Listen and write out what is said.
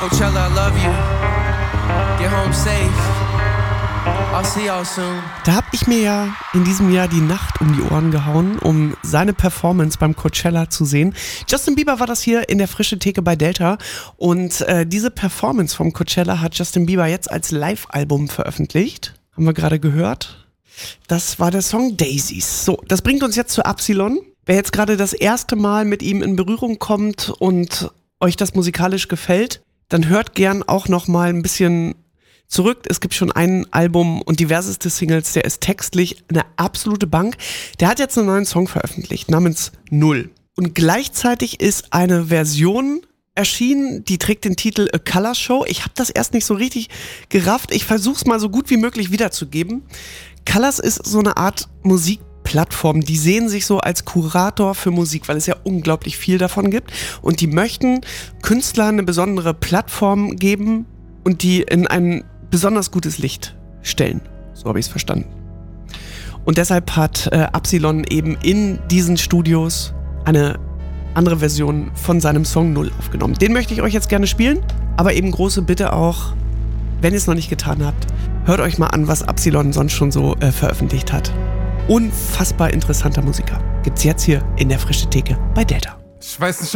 Coachella, I love you. Get home safe. I'll see y'all soon. Da habe ich mir ja in diesem Jahr die Nacht um die Ohren gehauen, um seine Performance beim Coachella zu sehen. Justin Bieber war das hier in der Frische Theke bei Delta und diese Performance vom Coachella hat Justin Bieber jetzt als Live-Album veröffentlicht. Haben wir gerade gehört. Das war der Song Daisies. So, das bringt uns jetzt zu Absilon. Wer jetzt gerade das erste Mal mit ihm in Berührung kommt und euch das musikalisch gefällt, dann hört gern auch noch mal ein bisschen zurück. Es gibt schon ein Album und diverseste Singles. Der ist textlich eine absolute Bank. Der hat jetzt einen neuen Song veröffentlicht namens Null. Und gleichzeitig ist eine Version erschienen, die trägt den Titel A Color Show. Ich habe das erst nicht so richtig gerafft. Ich versuche es mal so gut wie möglich wiederzugeben. Colors ist so eine Art Musikplattform. Die sehen sich so als Kurator für Musik, weil es ja unglaublich viel davon gibt. Und die möchten Künstlern eine besondere Plattform geben und die in ein besonders gutes Licht stellen. So habe ich es verstanden. Und deshalb hat Absilon eben in diesen Studios eine andere Version von seinem Song Null aufgenommen. Den möchte ich euch jetzt gerne spielen, aber eben große Bitte auch, wenn ihr es noch nicht getan habt, hört euch mal an, was Absilon sonst schon so veröffentlicht hat. Unfassbar interessanter Musiker. Gibt's jetzt hier in der Frische Theke bei Delta. Ich weiß nicht,